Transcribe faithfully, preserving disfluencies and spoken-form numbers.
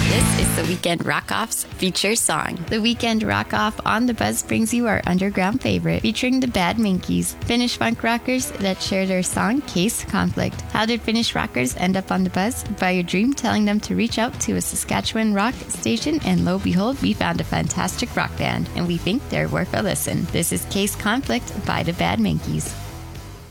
This is the Weekend Rock-Off's feature song. The Weekend Rock-Off on The Buzz brings you our underground favorite, featuring the Bad Minkies, Finnish funk rockers that share their song Case Conflict. How did Finnish rockers end up on The Buzz? By a dream telling them to reach out to a Saskatchewan rock station, and lo behold, we found a fantastic rock band, and we think they're worth a listen. This is Case Conflict by the Bad Minkies.